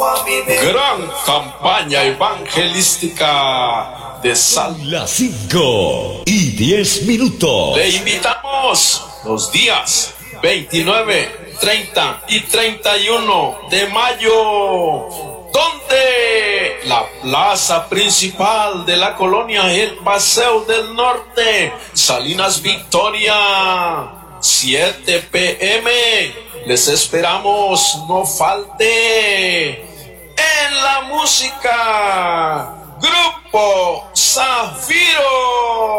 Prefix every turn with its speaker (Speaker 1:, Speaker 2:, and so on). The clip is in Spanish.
Speaker 1: Gran campaña evangelística de
Speaker 2: Las 5:10.
Speaker 1: Le invitamos los días 29, 30 y 31 de mayo, donde la plaza principal de la colonia El Paseo del Norte, Salinas Victoria, 7 p.m. Les esperamos, no falte. En la música, Grupo Zafiro.